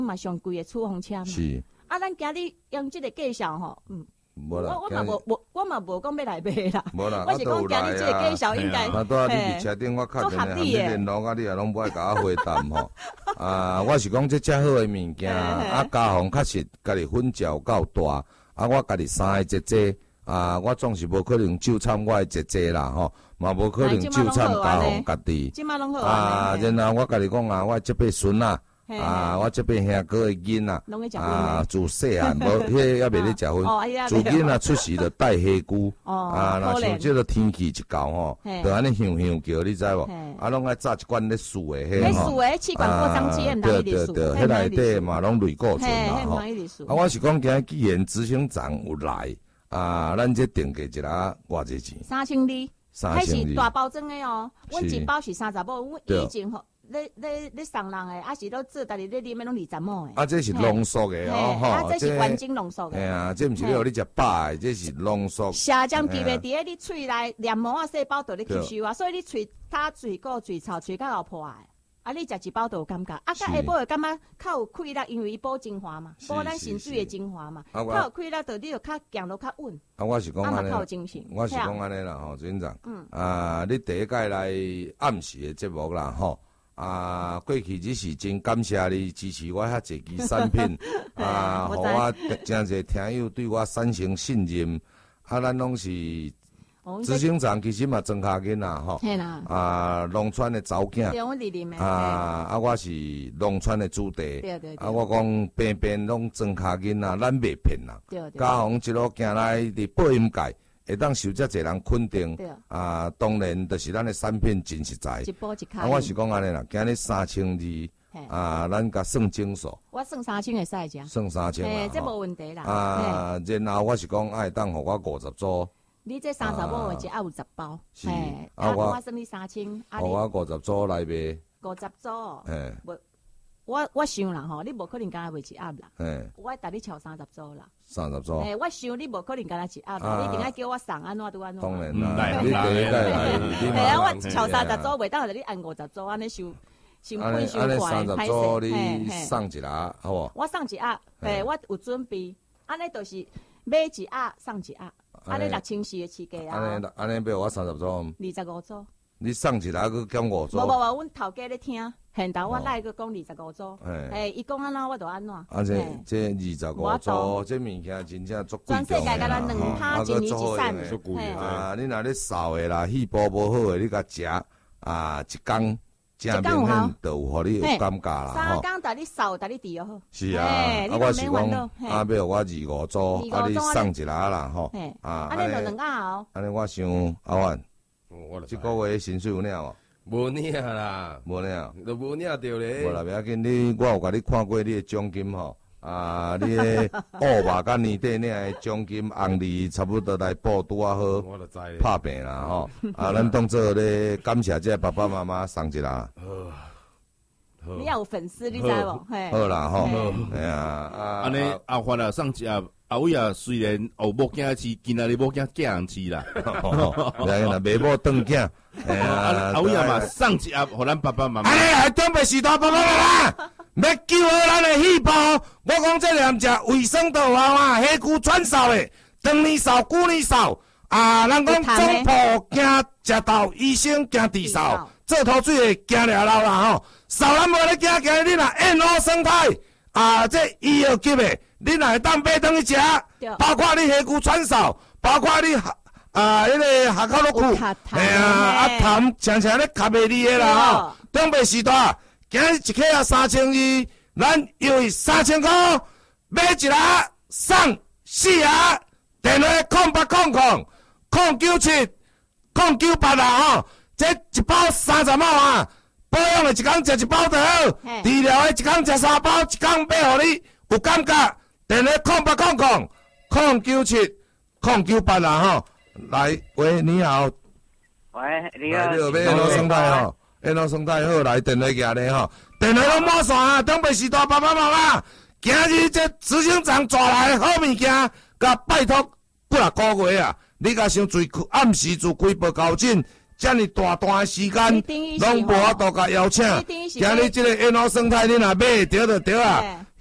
嘛上贵的出风车嘛。 是。 啊，咱今日用这个介绍吼， 无啦， 我嘛无讲要来买啦。 无啦， 我是讲今日这个介绍应该。 啊，拄啊，你伫车顶我敲电话喊你联络，啊，你也拢不爱甲我回答吼。啊，我是讲这遮好的物件，啊，家风确实家己分教够大，啊，我家己三个姐姐，啊，我总是无可能就参我的姐姐啦吼，嘛无可能就参家风家己。 即马拢好啊，然后我家己讲啊，我这辈孙啊。啊，我这边兄哥的囡仔啊，自细汉无，迄还袂咧食薰，自囡仔出世就戴黑菇，啊，若像这个天气一到吼，就安尼响响叫，你知无？啊，拢爱炸一罐咧树的，迄吼， 气管扩张剂， 对对对，迄内底嘛拢类固醇啦吼。啊，我是讲今日既然执行长有来，啊，咱这定价一下偌济钱 ？3200， 迄是大包装的哦，阮一包是35，阮以前吼。你送人诶，啊是都做，但是你里面拢20毛诶。 啊，这是浓缩诶哦，吼， 啊，这是原精浓缩诶。 哎呀，这毋是你互你食饱诶，这是浓缩。 虾酱皮诶，伫你喙内黏膜啊细胞，就咧吸收啊，所以你喙焦、喙骨、喙臭、喙甲后破诶。啊，你食一包就有感觉，啊，甲下晡会感觉较有气力，因为伊补精华嘛，补咱身水诶精华嘛，较有气力，就你就较行路较稳。 啊，我是讲安尼，我是讲安尼啦，吼，院长。啊，你第一届来暗时诶节目啦，吼。啊，过去只是真感谢你支持我遐济支产品，啊，互我真侪听友对我产生信任。啊，咱拢是执行长，其实嘛庄稼囡仔吼，啊，农村的查囝，啊，我是农村的子弟，啊，我讲边边拢庄稼囡仔，咱袂骗人。家红一路行来伫播音界。会当受遮侪人肯定，啊，当然就是咱的产品真实在。啊，我是讲安尼啦，今日3200，啊，咱甲算整数。 我算3000会使食。 算3000 啦，这无问题啦。 啊，然后我是讲爱当互我50组。 你这35个一盒50包。 是。 啊，我算你3000。 互我50组来卖。 50组。嘿。我想啦吼，你无可能敢若卖一盒啦。我带你超30组啦。30组。我想你无可能敢若一盒啦，你一定要叫我送安怎拄安怎。 当然啦，你第一届来， 我超30组，袂当就你按50组安尼收本收快。 安尼30组你送一盒，好无？ 我送一盒，我有准备，安尼就是买一盒送一盒，安尼6400的市价啊。 安尼要我30组 ？25组。你送一盒佮减5组？ 无，阮头家咧听。现头我来个讲25组，伊讲安怎我就安怎。 啊，这25组，这物件真正足贵重。 全世界甲咱2趴一年一产， 啊，你若咧扫的啦，细胞无好的，你甲食啊，一工正明显就有互你有感觉啦。 3工带你扫，带你治就好。 是啊，啊，我是讲，啊，要我25组，啊，你送一盒啦，吼。 啊，安尼就2盒哦。 安尼我想阿万，这个月薪水有领无？ 无领啦， 无领， 都无领着咧。 无啦，袂要紧，我有甲你看过你的奖金吼，啊，你的乌肉甲年底领的奖金红利差不多来报拄啊好，拍平啦吼。啊，咱当做咧感谢这爸爸妈妈送一啦。 你要有粉丝，你知无？ 好啦吼，哎呀， 安尼阿发啊送一盒。阿伟啊，虽然后某囝饲，今仔日某囝嫁人饲啦， 来啦，袂某当囝。 阿伟啊嘛，送一盒互咱爸爸妈妈。 还准备时代爸爸妈妈，要救好咱的细胞。我讲这两只卫生道好啊，黑骨传授的，当年扫，古年扫。啊，人讲总铺惊食豆，医生惊地扫，做土水的惊了老啦吼。扫咱无咧惊，惊你若燕鸥生态啊，这医药级的。你若会当买当去食，包括你黑骨传授，包括你迄个下口落裤，哎呀，啊痰常常咧卡袂离的啦吼。准备时代，今日一克啊3200，咱又3000块买一盒送4盒，电话0800097098啦吼。这一包30毛啊，保养的一工食一包就好，治疗的一工食3包，一工买互你有感觉。电话0800097098啦吼，来喂，你好， 喂，你好， 你好，要安生态吼，安生态好，来电话寄咧吼，电话拢满线啊，准备时代爸爸妈妈，今日这执行长带来好物件，甲拜托几啊个月啊，你甲先暗时就开报交警， 遮尔大段的时间，拢无法度甲邀请。今日即个烟火生态，你若买得着就对啊。